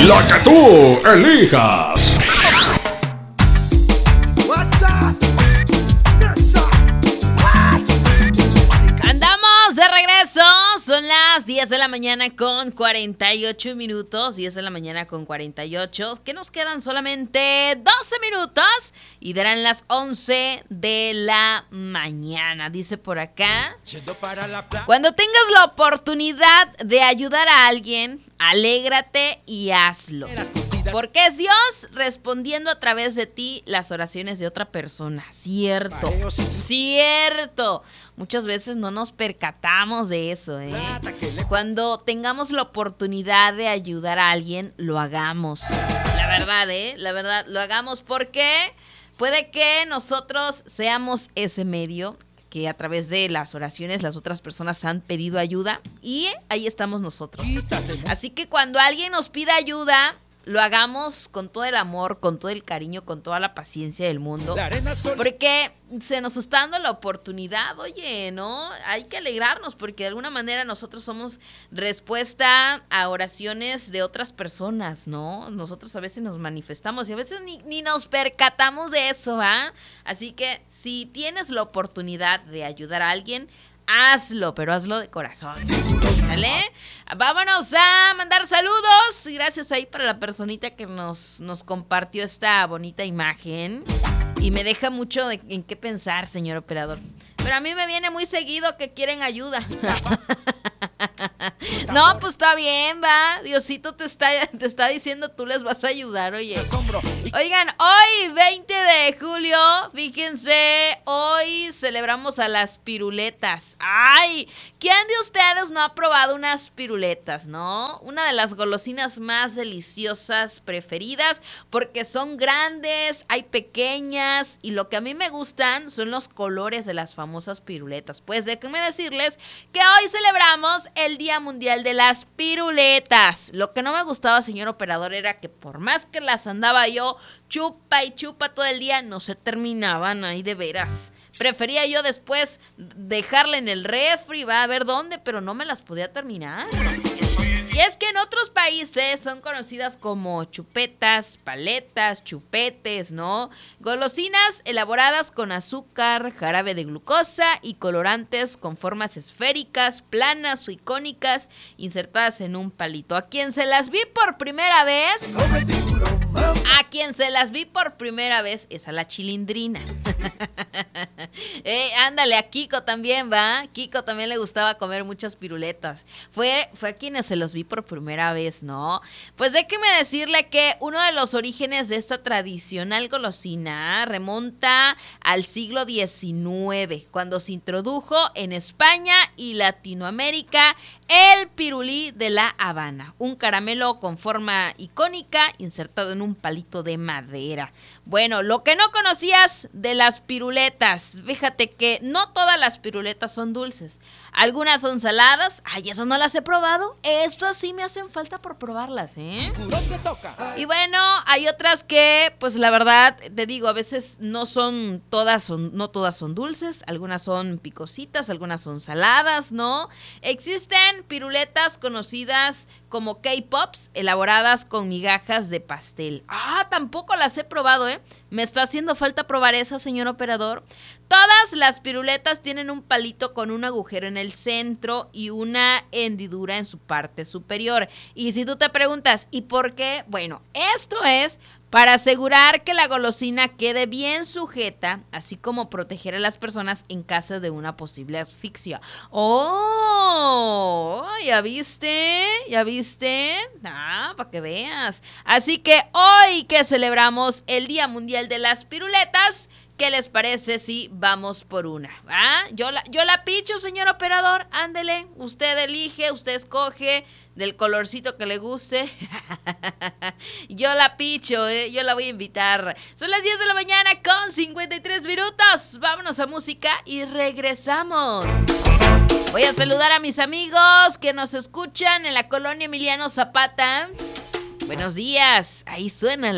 La que tú elijas. Andamos de regreso. Son las 10 de la mañana con 48 minutos. 10 de la mañana con 48. Que nos quedan solamente 12 minutos. Y darán las 11 de la mañana. Dice por acá: cuando tengas la oportunidad de ayudar a alguien, alégrate y hazlo. Porque es Dios respondiendo a través de ti las oraciones de otra persona. Cierto, cierto. Muchas veces no nos percatamos de eso, ¿eh? Cuando tengamos la oportunidad de ayudar a alguien, lo hagamos. La verdad, ¿eh? La verdad, lo hagamos porque puede que nosotros seamos ese medio que a través de las oraciones las otras personas han pedido ayuda y ahí estamos nosotros. Así que cuando alguien nos pida ayuda, lo hagamos con todo el amor, con todo el cariño, con toda la paciencia del mundo. Porque se nos está dando la oportunidad, oye, ¿no? Hay que alegrarnos porque de alguna manera nosotros somos respuesta a oraciones de otras personas, ¿no? Nosotros a veces nos manifestamos y a veces ni nos percatamos de eso, ¿ah? Así que si tienes la oportunidad de ayudar a alguien, hazlo, pero hazlo de corazón. ¿Vale? Vámonos a mandar saludos. Gracias ahí para la personita que nos compartió esta bonita imagen. Y me deja mucho en qué pensar, señor operador. Pero a mí me viene muy seguido que quieren ayuda. No, pues está bien, va. Diosito te está diciendo, tú les vas a ayudar, oye. Oigan, hoy 20 de julio, fíjense, hoy celebramos a las piruletas. Ay, ¿quién de ustedes no ha probado unas piruletas, no? Una de las golosinas más deliciosas preferidas porque son grandes, hay pequeñas y lo que a mí me gustan son los colores de las famosas piruletas. Pues déjenme decirles que hoy celebramos el Día Mundial de las Piruletas. Lo que no me gustaba, señor operador, era que por más que las andaba yo chupa y chupa todo el día, no se terminaban ahí de veras. Prefería yo después dejarla en el refri, va a ver dónde, pero no me las podía terminar. Y es que en otros países son conocidas como chupetas, paletas, chupetes, ¿no? Golosinas elaboradas con azúcar, jarabe de glucosa y colorantes con formas esféricas, planas o icónicas, insertadas en un palito. A quien se las vi por primera vez es a la Chilindrina. Ándale, a Kiko también, ¿va? Kiko también le gustaba comer muchas piruletas. Fue a quienes se los vi por primera vez, ¿no? Pues déjeme decirle que uno de los orígenes de esta tradicional golosina remonta al siglo XIX, cuando se introdujo en España y Latinoamérica el pirulí de La Habana, un caramelo con forma icónica insertado en un palito de madera. Bueno, lo que no conocías de las piruletas, fíjate que no todas las piruletas son dulces. Algunas son saladas. Ay, eso no las he probado. Estas sí me hacen falta por probarlas, ¿eh? Y bueno, hay otras que, pues la verdad, te digo, a veces no todas son dulces. Algunas son picositas, algunas son saladas, ¿no? Existen piruletas conocidas como K-Pops, elaboradas con migajas de pastel. Ah, tampoco las he probado, ¿eh? Me está haciendo falta probar esa, señor operador. Todas las piruletas tienen un palito con un agujero en el centro y una hendidura en su parte superior. Y si tú te preguntas, ¿y por qué? Bueno, esto es para asegurar que la golosina quede bien sujeta, así como proteger a las personas en caso de una posible asfixia. ¡Oh! ¿Ya viste? ¿Ya viste? Ah, para que veas. Así que hoy que celebramos el Día Mundial de las Piruletas, ¿qué les parece si vamos por una? ¿Ah? Yo la picho, señor operador. Ándele, usted elige, usted escoge del colorcito que le guste. Yo la picho, yo la voy a invitar. Son las 10 de la mañana con 53 minutos. Vámonos a música y regresamos. Voy a saludar a mis amigos que nos escuchan en la colonia Emiliano Zapata. Buenos días, ahí suena